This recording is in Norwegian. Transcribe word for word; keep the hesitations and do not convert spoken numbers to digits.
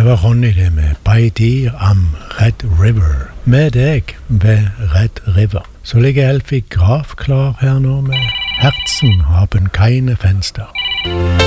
var Ronny det med By Deer am Red River. Med deg ved Red River. Så ligger Elfie Graf klar her nå med Herzen haben keine Fenster.